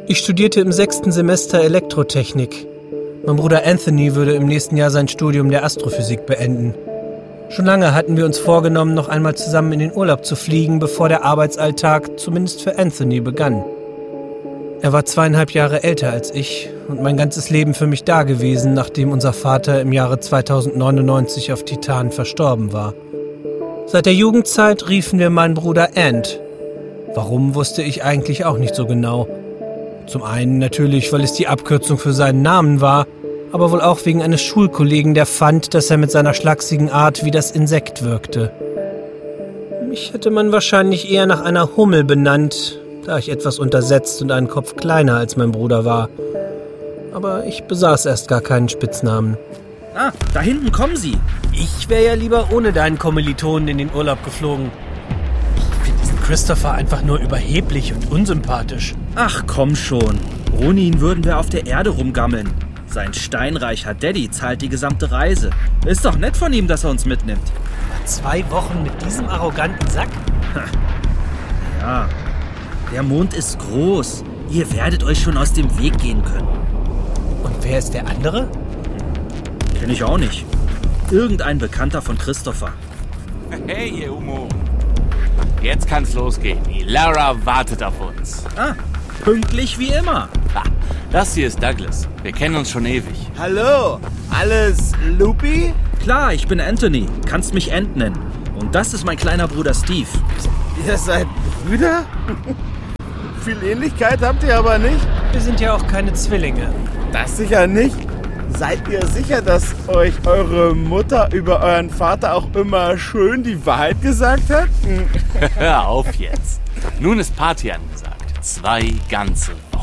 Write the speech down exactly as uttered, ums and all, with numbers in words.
Ich studierte im sechsten Semester Elektrotechnik. Mein Bruder Anthony würde im nächsten Jahr sein Studium der Astrophysik beenden. Schon lange hatten wir uns vorgenommen, noch einmal zusammen in den Urlaub zu fliegen, bevor der Arbeitsalltag zumindest für Anthony begann. Er war zweieinhalb Jahre älter als ich und mein ganzes Leben für mich dagewesen, nachdem unser Vater im Jahre zweitausendneunundneunzig auf Titan verstorben war. Seit der Jugendzeit riefen wir meinen Bruder Ant. Warum, wusste ich eigentlich auch nicht so genau. Zum einen natürlich, weil es die Abkürzung für seinen Namen war, aber wohl auch wegen eines Schulkollegen, der fand, dass er mit seiner schlachsigen Art wie das Insekt wirkte. Mich hätte man wahrscheinlich eher nach einer Hummel benannt, da ich etwas untersetzt und einen Kopf kleiner als mein Bruder war. Aber ich besaß erst gar keinen Spitznamen. Ah, da hinten kommen sie. Ich wäre ja lieber ohne deinen Kommilitonen in den Urlaub geflogen. Ich finde diesen Christopher einfach nur überheblich und unsympathisch. Ach komm schon, ohne ihn würden wir auf der Erde rumgammeln. Sein steinreicher Daddy zahlt die gesamte Reise. Ist doch nett von ihm, dass er uns mitnimmt. Nach zwei Wochen mit diesem arroganten Sack? Ja, der Mond ist groß. Ihr werdet euch schon aus dem Weg gehen können. Und wer ist der andere? Kenn ich auch nicht. Irgendein Bekannter von Christopher. Hey, ihr Umo. Jetzt kann's losgehen. Die Lara wartet auf uns. Ah, pünktlich wie immer. Ha, das hier ist Douglas. Wir kennen uns schon ewig. Hallo, alles Loopy? Klar, ich bin Anthony. Kannst mich Ant nennen. Und das ist mein kleiner Bruder Steve. Ihr seid Brüder? Viel Ähnlichkeit habt ihr aber nicht. Wir sind ja auch keine Zwillinge. Das sicher nicht. Seid ihr sicher, dass euch eure Mutter über euren Vater auch immer schön die Wahrheit gesagt hat? Hör auf jetzt. Nun ist Party angesagt. Zwei ganze Wochen.